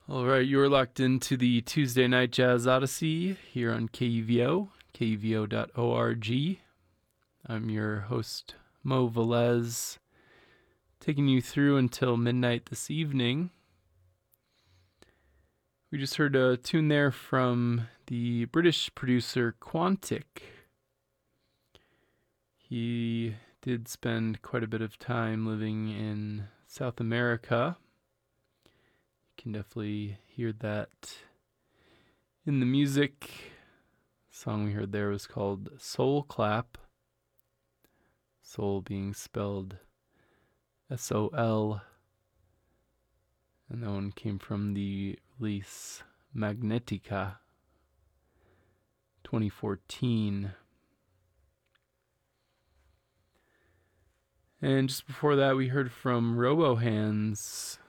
All right, you're locked into the Tuesday Night Jazz Odyssey here on KUVO, kuvo.org. I'm your host, Mo Velez, taking you through until midnight this evening. We just heard a tune there from the British producer Quantic. He did spend quite a bit of time living in South America. You can definitely hear that in the music. The song we heard there was called Soul Clap. Soul being spelled S-O-L. And that one came from the release Magnetica 2014. And just before that, we heard from Robohands,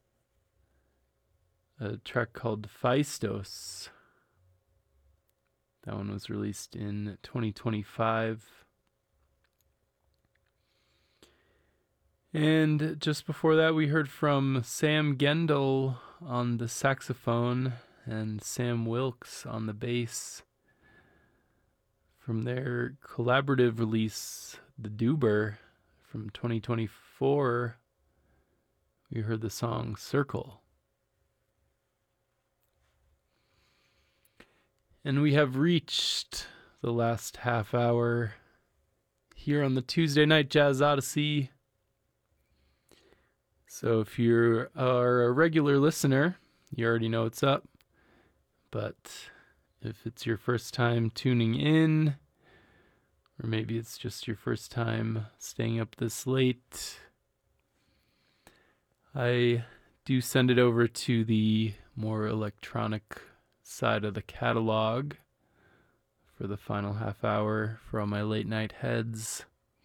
a track called Phaistos. That one was released in 2025. And just before that, we heard from Sam Gendel on the saxophone and Sam Wilkes on the bass from their collaborative release, The Duber, from 2024. We heard the song Circle. And we have reached the last half hour here on the Tuesday Night Jazz Odyssey. So if you are a regular listener, you already know what's up. But if it's your first time tuning in, or maybe it's just your first time staying up this late, I do send it over to the more electronic side of the catalog for the final half hour for all my late night heads.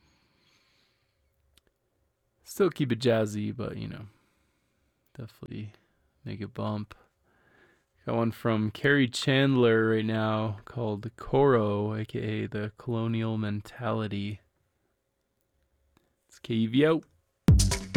Still keep it jazzy, but definitely make it bump. Got one from Kerry Chandler right now called Coro, aka the Colonial Mentality. It's KUVO.